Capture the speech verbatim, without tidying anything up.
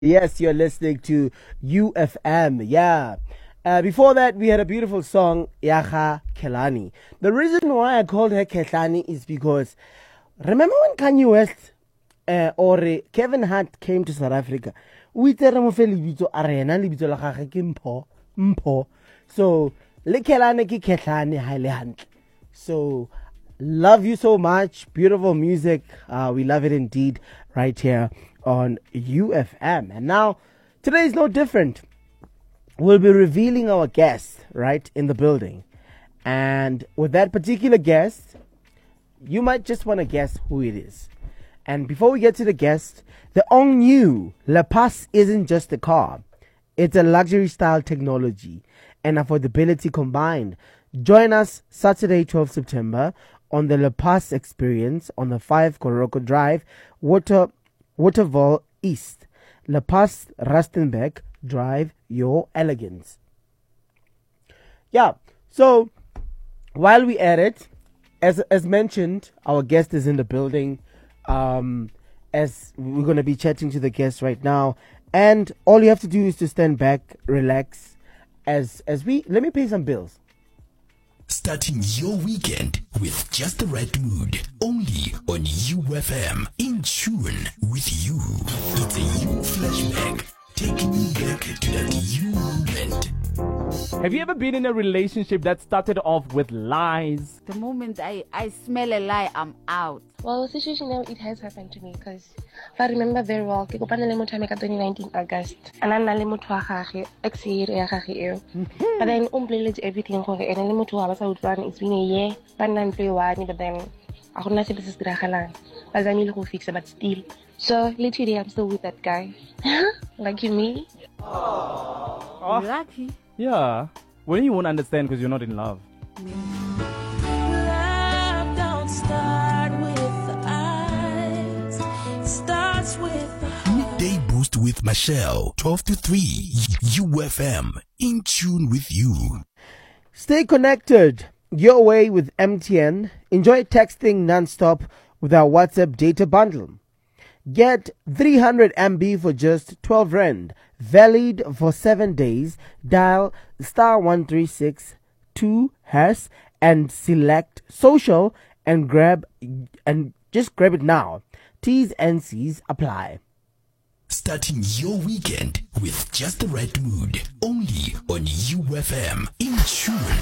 Yes, you're listening to U F M. Yeah. Uh, before that, we had a beautiful song, Yaha Kelani. The reason why I called her Kelani is because remember when Kanye West uh, or uh, Kevin Hart came to South Africa? We tell them libito arena libito la gage ke mpho mpho. So le Kelani ke Kelani highly hunt. So love you so much. Beautiful music. Uh, we love it indeed right here on U F M. And now, today is no different. We'll be revealing our guest right in the building. And with that particular guest, you might just want to guess who it is. And before we get to the guest, the all-new La Paz isn't just a car. It's a luxury style technology and affordability combined. Join us Saturday, twelfth September on the La Paz Experience on the five Koroko Drive, Water, Waterval East. La Paz Rustenburg, drive your elegance. Yeah, so while we at it, as as mentioned, our guest is in the building. Um, as we're going to be chatting to the guest right now, and all you have to do is to stand back, relax, as as we let me pay some bills. Starting your weekend with just the right mood. Only on U F M. In tune with you. It's a U flashback. Taking you back to that U moment. Have you ever been in a relationship that started off with lies? The moment I, I smell a lie, I'm out. Well, the situation now, it has happened to me because if I remember very well, ke kopana le motho a twenty nineteen August. And I'm le motho wa gage, ex ya gage eo. But then um bleletse everything gore ene le motho wa ba sa utlwana. It's been a year, ba nna ntlo e one, but then a gona se se diragalang. Ba zamile go fixa, but still. So literally, I'm still with that guy. Lucky me. Oh, Lucky? yeah. Well, you won't understand because you're not in love. Love don't start with the eyes. It starts with the heart. Midday Boost with Michelle. twelve to three. U F M. In tune with you. Stay connected your way with M T N. Enjoy texting nonstop with our WhatsApp data bundle. Get three hundred megabytes for just twelve rand. Valid for seven days. Dial star one three six two hash and select social and grab and just grab it now. T's and C's apply. Starting your weekend with just the right mood. Only on U F M. In tune